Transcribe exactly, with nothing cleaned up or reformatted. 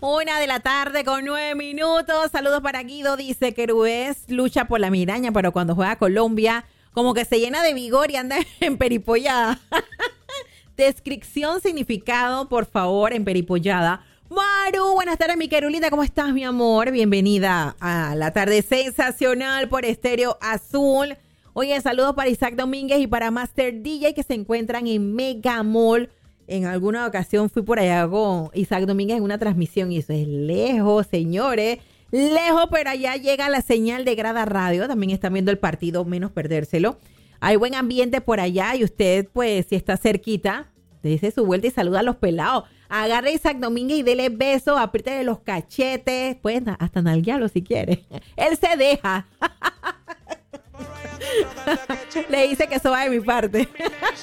Una de la tarde con nueve minutos. Saludos para Guido. Dice que Herués lucha por la miraña, pero cuando juega a Colombia, como que se llena de vigor y anda en peripollada. Descripción, significado, por favor, en peripollada. Maru, buenas tardes, mi querulita. ¿Cómo estás, mi amor? Bienvenida a la tarde sensacional por Estéreo Azul. Oye, saludos para Isaac Domínguez y para Master D J que se encuentran en Mega Mall. En alguna ocasión fui por allá con Isaac Domínguez en una transmisión y eso es lejos, señores. Lejos, pero allá llega la señal de Grada Radio. También están viendo el partido, menos perdérselo. Hay buen ambiente por allá y usted, pues, si está cerquita, dése su vuelta y saluda a los pelados. Agarre a Isaac Domínguez y dele besos, apriétele los cachetes. Pues hasta nalguealo si quiere. Él se deja. Le dice que eso va de mi parte.